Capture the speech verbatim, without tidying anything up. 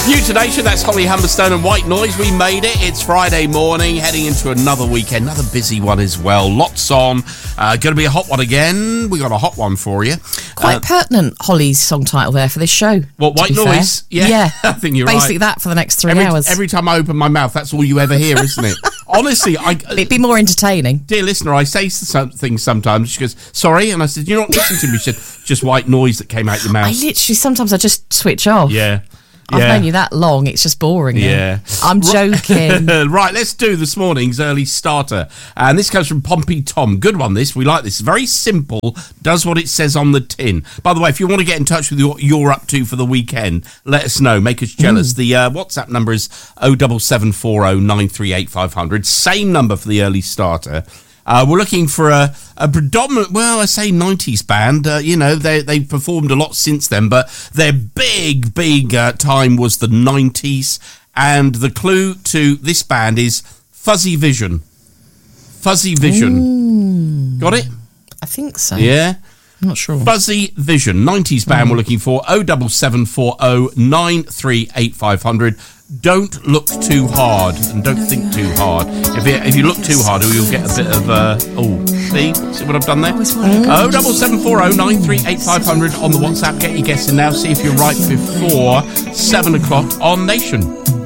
New to Nation, that's Holly Humberstone and White Noise. We made it. It's Friday morning, heading into another weekend, another busy one as well. Lots on. Uh, going to be a hot one again. We got a hot one for you. Quite uh, pertinent, Holly's song title there for this show. What, White Noise? Yeah. yeah. I think you're Basically right. that for the next three every, hours. Every time I open my mouth, that's all you ever hear, isn't it? Honestly, I... It'd be more entertaining. Dear listener, I say some things sometimes. She goes, sorry. And I said, you're not listening to me. She said, just white noise that came out your mouth. I literally, sometimes I just switch off. Yeah. I've yeah. known you that long, it's just boring. Yeah. Now. I'm joking. Right, let's do this morning's early starter. And this comes from Pompey Tom. Good one, this. We like this. Very simple. Does what it says on the tin. By the way, if you want to get in touch with what you're up to for the weekend, let us know. Make us jealous. Mm. The uh, WhatsApp number is oh seven seven four oh nine three eight five hundred. Same number for the early starter. Uh, we're looking for a, a predominant, well, I say nineties band. Uh, you know, they, they've performed a lot since then, but their big, big uh, time was the nineties. And the clue to this band is Fuzzy Vision. Fuzzy Vision. Ooh. Got it? I think so. Yeah? I'm not sure. Fuzzy Vision, nineties band mm. we're looking for, oh seven seven four oh nine three eight five hundred. Don't look too hard and don't think too hard. If you, if you look too hard, you'll get a bit of, uh, oh, see? See what I've done there? oh seven seven four oh nine three eight five hundred on the WhatsApp. Get your guess in now. See if you're right before seven o'clock on Nation.